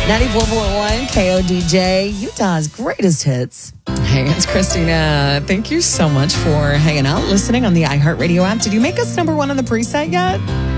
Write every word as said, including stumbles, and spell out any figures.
ninety-four point one K O D J, Utah's greatest hits. Hey, it's Christina. Thank you so much for hanging out, listening on the iHeartRadio app. Did you make us number one on the preset yet?